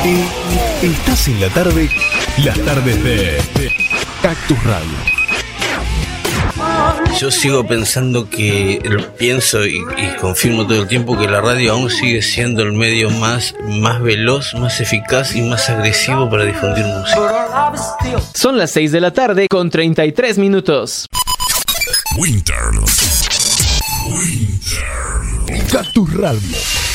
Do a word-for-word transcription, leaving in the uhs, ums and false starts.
Y estás en la tarde, las tardes de Cactus Radio. Yo sigo pensando que, pienso y, y confirmo todo el tiempo que la radio aún sigue siendo el medio más, más veloz, más eficaz y más agresivo para difundir música. Son las seis de la tarde con treinta y tres minutos. Winter. Winter. Cactus Radio.